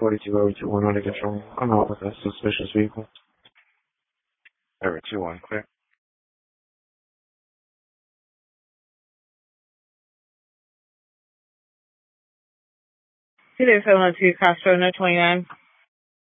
42 over 21 under control. I'm out with a suspicious vehicle. Over 21, clear. Today, 702 Castro, no 29.